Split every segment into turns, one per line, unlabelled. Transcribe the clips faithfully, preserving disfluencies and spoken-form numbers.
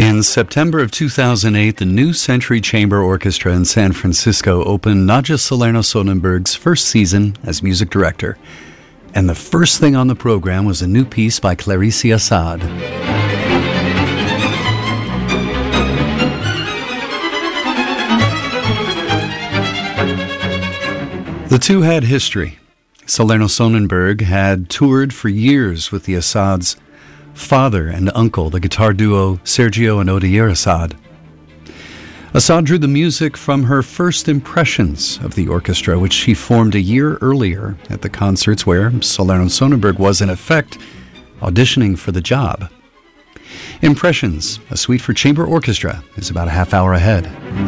In September of two thousand eight, the New Century Chamber Orchestra in San Francisco opened Nadja Salerno Sonnenberg's first season as music director. And the first thing on the program was a new piece by Clarice Assad. The two had history. Salerno Sonnenberg had toured for years with the Assads' father and uncle, the guitar duo Sergio and Odair Assad. Assad drew the music from her first impressions of the orchestra, which she formed a year earlier at the concerts where Salerno Sonnenberg was, in effect, auditioning for the job. Impressions, a suite for chamber orchestra, is about a half hour ahead.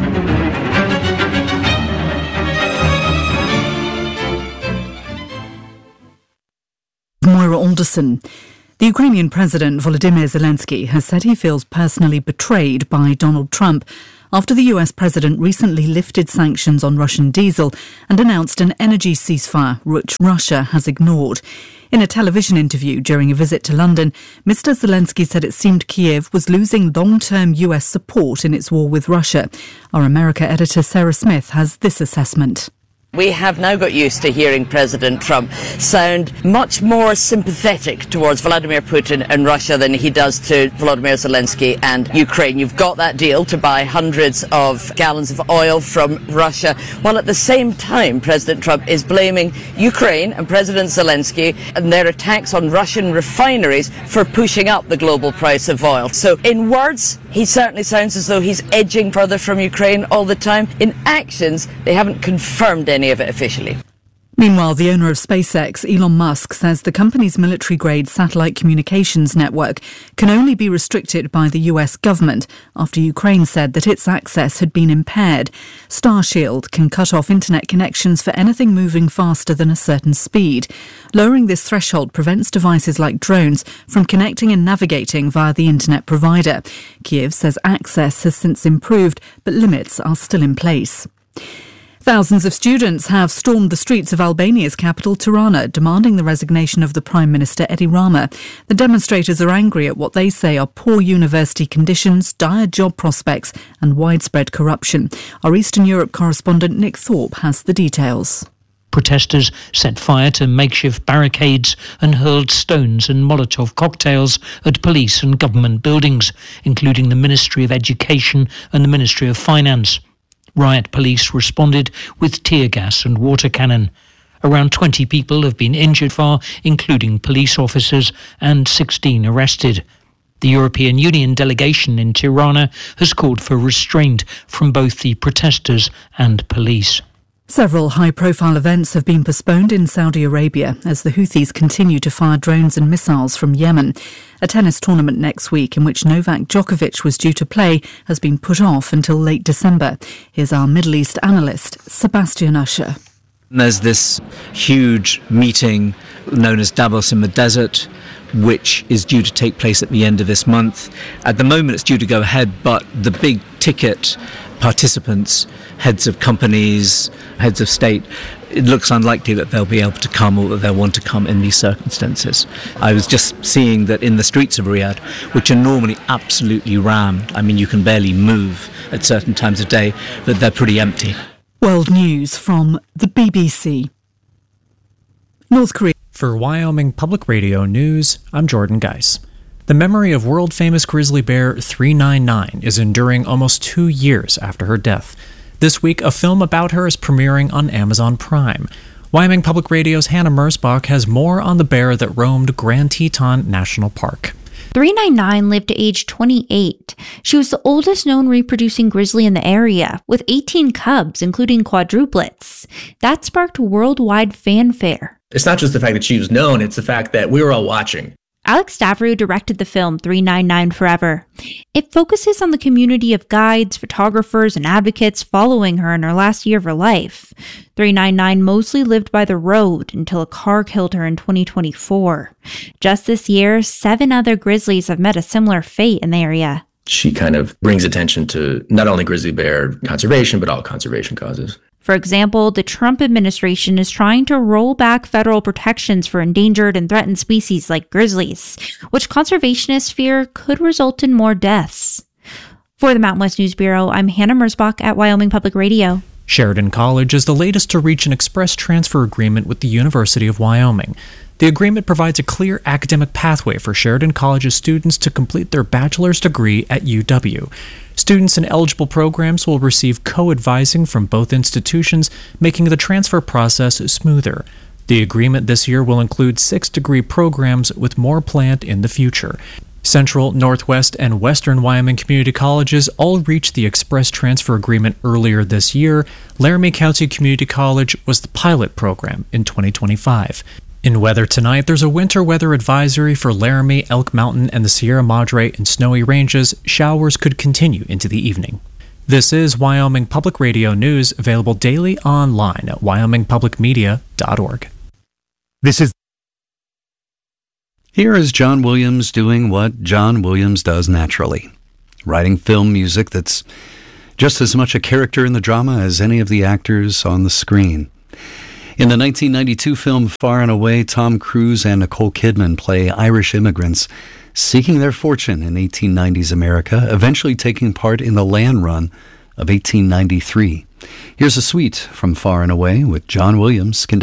Moira Alderson. The Ukrainian President Volodymyr Zelensky has said he feels personally betrayed by Donald Trump after the U S president recently lifted sanctions on Russian diesel and announced an energy ceasefire, which Russia has ignored. In a television interview during a visit to London, Mister Zelensky said it seemed Kiev was losing long-term U S support in its war with Russia. Our America editor Sarah Smith has this assessment.
We have now got used to hearing President Trump sound much more sympathetic towards Vladimir Putin and Russia than he does to Volodymyr Zelensky and Ukraine. You've got that deal to buy hundreds of gallons of oil from Russia, while at the same time President Trump is blaming Ukraine and President Zelensky and their attacks on Russian refineries for pushing up the global price of oil. So in words, he certainly sounds as though he's edging further from Ukraine all the time. In actions, they haven't confirmed any of it officially.
Meanwhile, the owner of SpaceX, Elon Musk, says the company's military-grade satellite communications network can only be restricted by the U S government after Ukraine said that its access had been impaired. Starshield can cut off internet connections for anything moving faster than a certain speed. Lowering this threshold prevents devices like drones from connecting and navigating via the internet provider. Kiev says access has since improved, but limits are still in place. Thousands of students have stormed the streets of Albania's capital, Tirana, demanding the resignation of the Prime Minister Edi Rama. The demonstrators are angry at what they say are poor university conditions, dire job prospects and widespread corruption. Our Eastern Europe correspondent Nick Thorpe has the details.
Protesters set fire to makeshift barricades and hurled stones and Molotov cocktails at police and government buildings, including the Ministry of Education and the Ministry of Finance. Riot police responded with tear gas and water cannon. Around twenty people have been injured far, including police officers, and sixteen arrested. The European Union delegation in Tirana has called for restraint from both the protesters and police.
Several high-profile events have been postponed in Saudi Arabia as the Houthis continue to fire drones and missiles from Yemen. A tennis tournament next week in which Novak Djokovic was due to play has been put off until late December. Here's our Middle East analyst, Sebastian Usher.
There's this huge meeting known as Davos in the Desert, which is due to take place at the end of this month. At the moment it's due to go ahead, but the big ticket participants, heads of companies, heads of state, it looks unlikely that they'll be able to come or that they'll want to come in these circumstances. I was just seeing that in the streets of Riyadh, which are normally absolutely rammed, I mean you can barely move at certain times of day, that they're pretty empty.
World News from the B B C. North Korea.
For Wyoming Public Radio News, I'm Jordan Geis. The memory of world-famous grizzly bear three ninety-nine is enduring almost two years after her death. This week, a film about her is premiering on Amazon Prime. Wyoming Public Radio's Hannah Mersbach has more on the bear that roamed Grand Teton National Park.
three ninety-nine lived to age twenty-eight. She was the oldest known reproducing grizzly in the area, with eighteen cubs, including quadruplets. That sparked worldwide fanfare.
It's not just the fact that she was known, it's the fact that we were all watching.
Alex Stavro directed the film three ninety-nine Forever. It focuses on the community of guides, photographers, and advocates following her in her last year of her life. three ninety-nine mostly lived by the road until a car killed her in twenty twenty-four. Just this year, seven other grizzlies have met a similar fate in the area.
She kind of brings attention to not only grizzly bear conservation, but all conservation causes.
For example, the Trump administration is trying to roll back federal protections for endangered and threatened species like grizzlies, which conservationists fear could result in more deaths. For the Mountain West News Bureau, I'm Hannah Merzbach at Wyoming Public Radio.
Sheridan College is the latest to reach an express transfer agreement with the University of Wyoming. The agreement provides a clear academic pathway for Sheridan College's students to complete their bachelor's degree at U W. Students in eligible programs will receive co-advising from both institutions, making the transfer process smoother. The agreement this year will include six degree programs with more planned in the future. Central, Northwest, and Western Wyoming community colleges all reached the express transfer agreement earlier this year. Laramie County Community College was the pilot program in twenty twenty-five. In weather tonight, there's a winter weather advisory for Laramie, Elk Mountain, and the Sierra Madre and Snowy Ranges. Showers could continue into the evening. This is Wyoming Public Radio News, available daily online at wyoming public media dot org.
This is Here is John Williams doing what John Williams does naturally, writing film music that's just as much a character in the drama as any of the actors on the screen. In the nineteen ninety-two film Far and Away, Tom Cruise and Nicole Kidman play Irish immigrants seeking their fortune in eighteen nineties America, eventually taking part in the land run of eighteen ninety-three. Here's a suite from Far and Away with John Williams conducting.